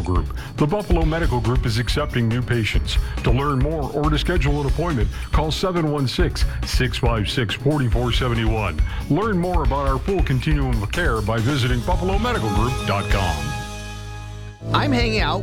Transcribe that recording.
Group. The Buffalo Medical Group is accepting new patients. To learn more or to schedule an appointment, call 716-656-4471. Learn more about our full continuum of care by visiting buffalomedicalgroup.com. I'm hanging out